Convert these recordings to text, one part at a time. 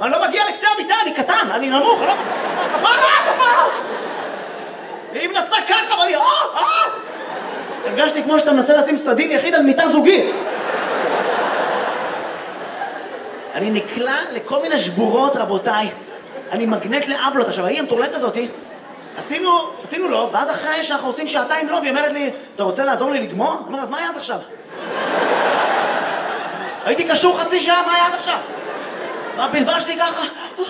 אני לא מגיע לקצה המיטה, אני קטן, אני נמוך, אני לא... כפרה! היא מנסה ככה, ואני... הרגשתי כמו שאתה מנסה לשים סדין יחיד על מיטה זוגית. אני נקלע לכל מיני שבורות, רבותיי. אני מגנט לאבלות. עכשיו, היא המטורלת הזאתי, עשינו לוב, ואז אחרי שאנחנו עושים שעתיים לוב, היא אומרת לי, אתה רוצה לעזור לי לגמור? אני אומר, אז מה היה עד עכשיו? הייתי קשור חצי שעה, מה היה עד עכשיו? בלבשתי ככה.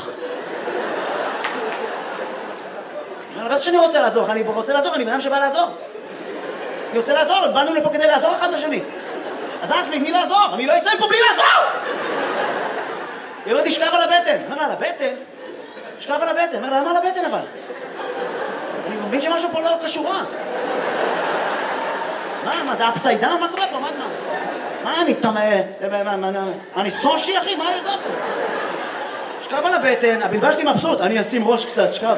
אני לא שאני רוצה לעזור, אני רוצה לעזור, אני בן אדם שבא לעזור. אני רוצה לעזור, באנו לפה כדי לעזור אחד לשני. אז אח לי, תני לעזור, אני לא אצא מפה בלי לעזור! היא אומרת לי, שכב על הבטן. אומר לה, על הבטן? שכב על הבטן. אומר לה, למה על הבטן אבל? אני מבין שמשהו פה לא קשורה. מה, זה אפסיידאון? מה קורה פה? מה, אני סושי, אחי? מה יוצא פה? שכב על הבטן, הבלבשתי מבסוט, אני אשים ראש קצת, שכב.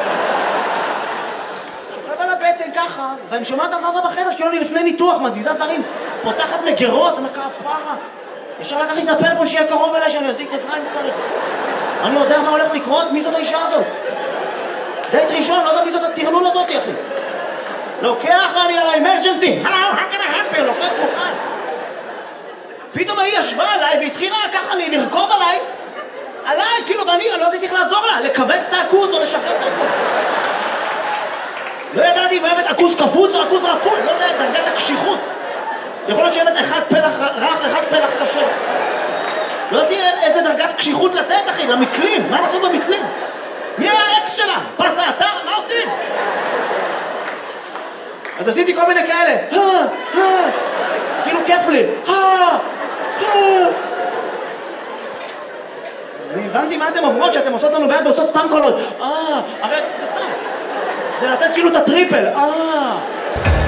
שוכב על הבטן ככה, ואני שומע את הזזה בחדר, כאילו אני לפני ניתוח, מזיזה דברים, פותחת מגרות, אני אומר, פרה. אפשר לקחת את הפלאפון שיהיה קרוב אליי, שאני אזיק עזרה אם צריך. אני יודע מה הולך לקרות, מי זאת האישה הזאת? דייט ראשון, לא יודע מי זאת הטרלול הזאת, אחי. לוקח ואני על האמרג'נסי. Hello, how can I help you? לוחץ מוכן. פתאום היא ישבה עליי והתחילה ככה לרכוב עליי, כאילו, ואני לא יודעת איך לעזור לה, לכווץ את העכוז או לשחרר את העכוז. לא ידעתי אם אוהבת עכוז קפוץ או עכוז רפול, לא יודע, דרגת הקשיחות. יכול להיות שאוהבת אחד פלח רך, אחד פלח קשה. לא יודעתי איזה דרגת קשיחות לתת, אחי, למקלים, מה לעשות במקלים? מי היה האקס שלה? פס האתר? מה עושים? אז עשיתי כל מיני כאלה, כאילו כיף לי, אני הבנתי מה אתם עוברות שאתם עושות לנו ביד ועושות סתם קולות, הרי זה סתם, זה לתת כאילו את הטריפל,